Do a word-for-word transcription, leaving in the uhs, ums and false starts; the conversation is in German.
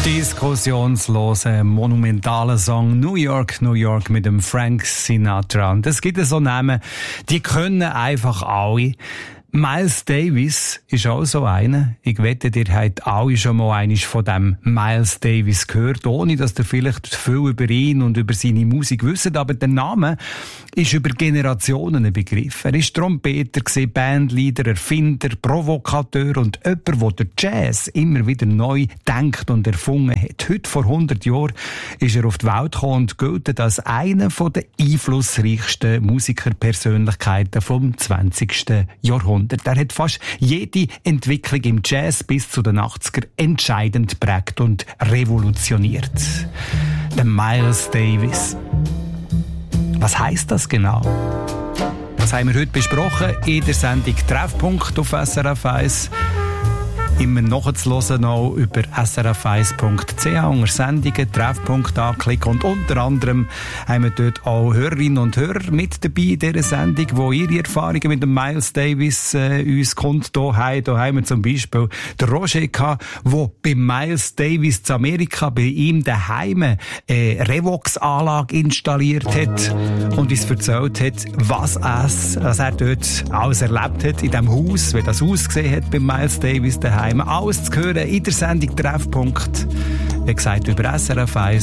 Diskussionslose, monumentale Song New York, New York mit dem Frank Sinatra. Und es gibt so Namen, die können einfach alle. Miles Davis ist auch so einer. Ich wette, ihr habt alle schon mal eines von dem Miles Davis gehört, ohne dass ihr vielleicht viel über ihn und über seine Musik wisst. Aber der Name ist über Generationen ein Begriff. Er war Trompeter, Bandleader, Erfinder, Provokateur und jemand, der den Jazz immer wieder neu denkt und erfunden hat. Heute, vor hundert Jahren, ist er auf die Welt gekommen und gilt als einer der einflussreichsten Musikerpersönlichkeiten vom zwanzigsten Jahrhundert. Er hat fast jede Entwicklung im Jazz bis zu den achtziger entscheidend geprägt und revolutioniert. Der Miles Davis. Was heisst das genau? Das haben wir heute besprochen in der Sendung Treffpunkt auf S R F eins. Immer nachzuhören auch über s r f eins punkt c h unter Sendungen, Treffpunkt anklicken. Und unter anderem haben wir dort auch Hörerinnen und Hörer mit dabei in dieser Sendung, die ihre Erfahrungen mit dem Miles Davis äh, uns kundgetan haben. Da haben wir zum Beispiel den Roger gehabt, der bei Miles Davis zu Amerika bei ihm daheim eine Revox-Anlage installiert hat und uns erzählt hat, was, es, was er dort alles erlebt hat in diesem Haus, wie das ausgesehen hat bei Miles Davis daheim. Alles zu hören in der Sendung Treffpunkt. Wie gesagt, über S R F eins